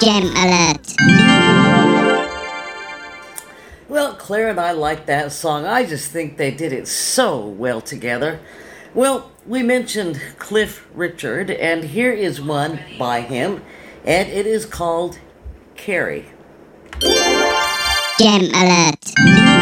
Gem alert. Well, Claire and I like that song. I just think they did it so well together. Well, we mentioned Cliff Richard, and here is one by him, and it is called Carrie. Gem alert.